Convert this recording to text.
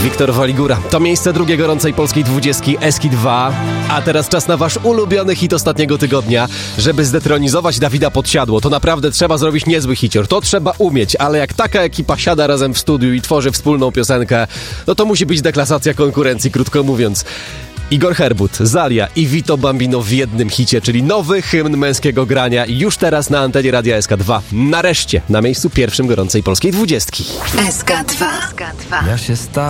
Wiktor Waligura. To miejsce drugie gorącej polskiej 20 Eski 2. A teraz czas na wasz ulubiony hit ostatniego tygodnia. Żeby zdetronizować Dawida Podsiadło, to naprawdę trzeba zrobić niezły hicior. To trzeba umieć, ale jak taka ekipa siada razem w studiu i tworzy wspólną piosenkę, no to musi być deklasacja konkurencji, krótko mówiąc. Igor Herbut, Zalia i Vito Bambino w jednym hicie, czyli nowy hymn męskiego grania już teraz na antenie Radia SK2. Nareszcie na miejscu pierwszym gorącej polskiej 20. SK2. Ja się